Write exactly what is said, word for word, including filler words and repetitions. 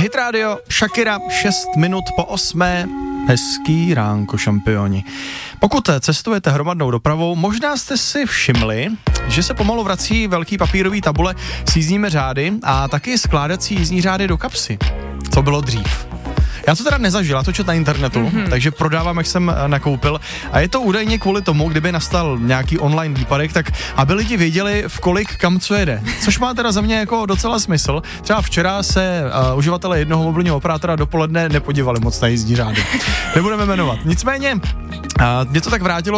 Hit Radio, Shakira, šest minut po osmé. Hezký ránko, šampioni. Pokud cestujete hromadnou dopravou, možná jste si všimli, že se pomalu vrací velký papírový tabule s jízdními řády a taky skládací jízdní řády do kapsy. Co bylo dřív? Já to teda nezažil, já to čet na internetu, mm-hmm. takže prodávám, jak jsem nakoupil. A je to údajně kvůli tomu, kdyby nastal nějaký online výpadek, tak aby lidi věděli, v kolik kam co jede. Což má teda za mě jako docela smysl. Třeba včera se uh, uživatelé jednoho mobilního operátora dopoledne nepodívali moc na jízdní řády. Nebudeme jmenovat. Nicméně, uh, mě to tak vrátilo